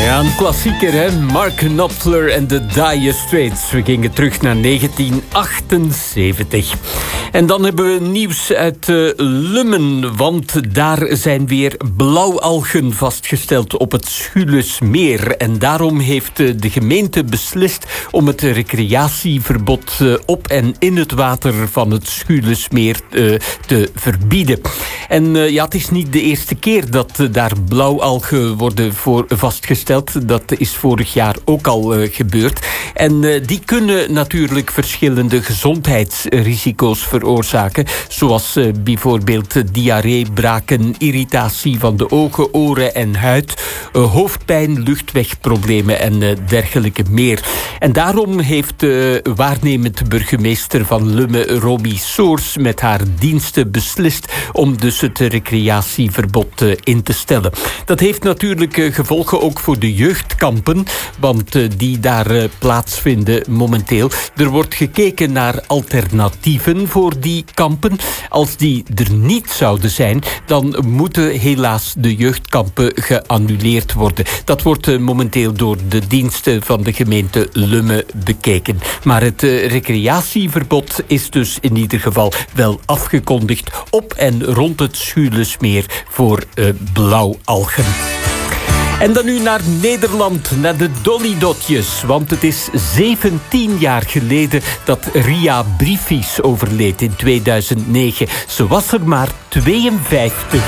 Ja, een klassieker, hè? Mark Knopfler en de Dire Straits. We gingen terug naar 1978. En dan hebben we nieuws uit Lummen, want daar zijn weer blauwalgen vastgesteld op het Schullesmeer. En daarom heeft de gemeente beslist om het recreatieverbod op en in het water van het Schullesmeer te verbieden. En ja, het is niet de eerste keer dat daar blauwalgen worden voor vastgesteld. Dat is vorig jaar ook al gebeurd. En die kunnen natuurlijk verschillende gezondheidsrisico's veroorzaken. Zoals bijvoorbeeld diarree, braken, irritatie van de ogen, oren en huid, hoofdpijn, luchtwegproblemen en dergelijke meer. En daarom heeft de waarnemend burgemeester van Lummen, Romy Soers, met haar diensten beslist om dus het recreatieverbod in te stellen. Dat heeft natuurlijk gevolgen ook voor de jeugdkampen, want die daar plaatsvinden momenteel. Er wordt gekeken naar alternatieven voor die kampen. Als die er niet zouden zijn, dan moeten helaas de jeugdkampen geannuleerd worden. Dat wordt momenteel door de diensten van de gemeente Lummen bekeken. Maar het recreatieverbod is dus in ieder geval wel afgekondigd op en rond het Schullesmeer voor blauwalgen. En dan nu naar Nederland, naar de Dolly-dotjes. Want het is 17 jaar geleden dat Ria Briefies overleed in 2009. Ze was er maar 52.